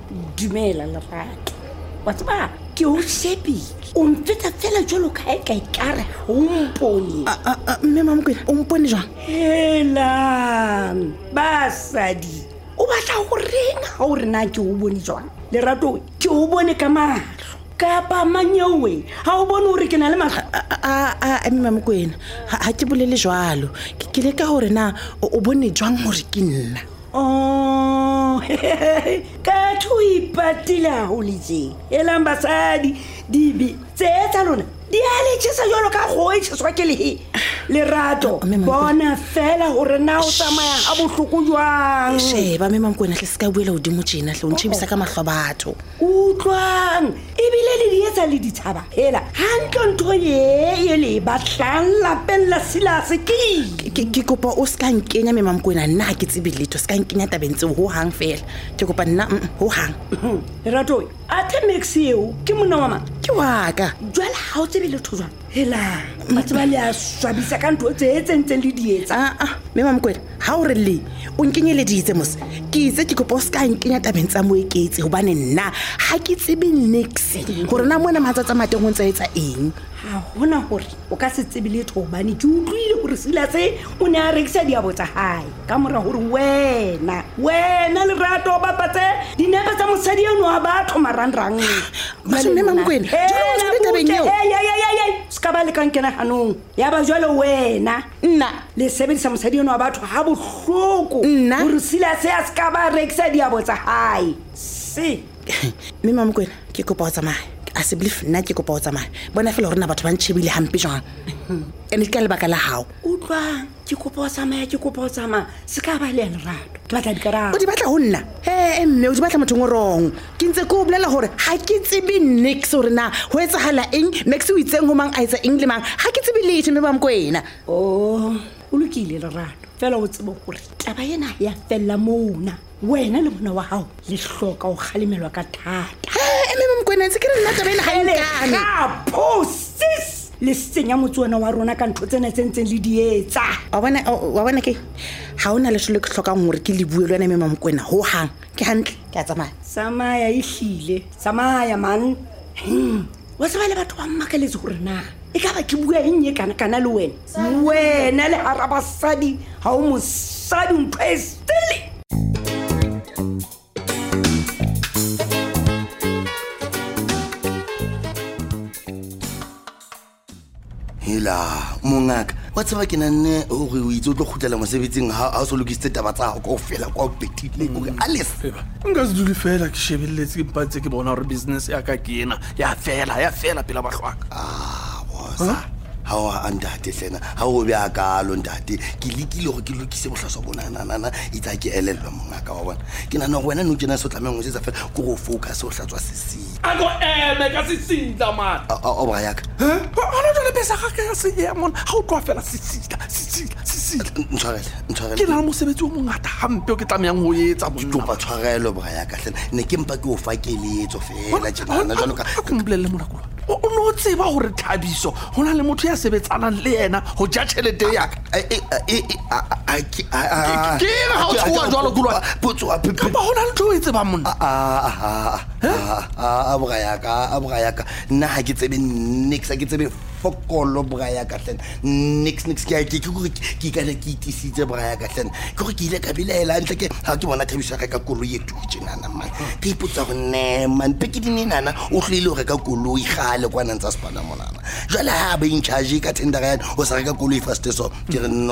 dumela Lerato wa tseba ke o shebile o mfeta fela jalo ka e kare o mpone mme Mamkwena o mpone jwang helang basadi o batla go renga ha o rena ke o bone jwang Lerato ke o bone ka mahlo kapa manyewe ha o bone hore ke na le mahlo mme Mamkwena ha ke bolele jwalo ke le ka hore na o bone jwang hore ke nna ka thuipatila ho letse elang basadi dibi tsetsa lona di ale tshisa jolo ka go itswa ke le Lerato bona fela hore na o tsamaya a bohloko jwang sheba mme Mamkwena hle ska buela o dimo tjena hle o ntshebisa ka mahlo batho utlwang ebile le di etsa le ditshaba hela hantle ntho ye le batlang lapeng la Silase ke kopa o ska nkenya mme Mamkwena nna ke tsebe letho ska nkenya tabentse ho hang fela ke kopa nna ho hang Lerato a temexeo ke mona wa mang ke wa ka jwala ha o tsebe letho jwang hela batho ba le a swabisa ka ntho tse ntseng le di etsa mme Mamkwena ha o re le o nkenyeleditse mos ke itse ke kopa o ska nkenya tabentsa mo eketse hobane nna ha ke tsebe nix hore na mona matsatsa mateng ho ntse etsa eng ha hona hore o ka se tsebe letho bane ke utlwile hore Silase o ne a rekisa diabo tsa hae ka mora hore wena Lerato ba patse dinepe tsa mosadi eno wa batho marangrang ba se mme Mamkwena jwale o tsebe tabeng eo ska ba le ka nkena hanong ya ba jwale wena nna le sebedisa mosadi eno wa batho ha bohloko nna hore Silase a ska ba rekisa diabo tsa hae se mme Mamkwena ke kopa o tsamaya a se believe nna ke kopa o tsamaya bona fela hore na batho ba ntshebile hampe jwang ene ka lebaka la hao utlwang ke kopa o tsamaya se ka ba le Lerato ke batla dikarabo o di batla ho nna mme o di batla motho ngorong ke ntse ko bolela hore ha ke tsebe nix hore na ho etsahala eng max o itseng ho mang a etsa eng le mang ha ke tsebe letho mme Mamkwena o lokile Lerato fela o tsebe gore taba ena ya fella mona wena le mona wa hao le hloka o khalemelwa ka thata mme Mamkwena ntse ke re nna taba ena ha e nkane posis le senya motsuwana wa rona ka ntho tsena tsentseng le di etsa wa bona ke ha ona le shole ke hlokang hore ke le bue le wena mme Mamkwena ho hang ke hantle ke a tsamaya ihlile tsamaya man wa tsaba le batho ba mmakeletse hore na e ka ba ke bua eng ye kana le wena le harabasadi ha o mosadi mpestele hela mongaka wa tsaba ke nanne hore o itse o tlo khutlela mosebetsing ha o so lokisitse taba tsa go kaofela kwa o betile gore Alice nka se dule fela ke shebelletse ke mpatse ke bona hore business ya ka ke ena ya fela pela bahlwaka bosa ha o andate hlena ha o be a kalo ndate ke lekile gore ke lokise bohlaswa bona itsa ke elelwa mongaka wa bona ke nana go wena no kena so tlameng go setsa fela go focus o hlatswa sisi ako eme ka sisita man o ba yaka ana jole besa ga ka se ya mona ha o tloa fela sisita ntshwarele ke na mosebetsi o mongata hampe o ke tlameyang ho etsa monna ba tshwarelo ba yaka hlena ne ke mpa ke o fa keletso fela tjena jalo ka kumblele mona kulo o no tseba hore Thabiso hona le motho ya sebetsanang le yena ho ja tšhelete ya ka ke ha o tshwa jwalo kulwa potso ba hona le ntho e tseba monna aboga yaka nna ha ke tsebe nix ha ke tsebe fokolo braya ka hlena nix ke a ke ikana ke itisitse braya ka hlena ke gore ke ile ka bilela ntle ke ha ke bona Thabiso ka koloi e tšenana man ke ipotsa go man pe ke dinenana o hlile go reka koloi gale kwana ntsa sepana monana jwale ha ba in charge ka tender o sa reka koloi fast so ke re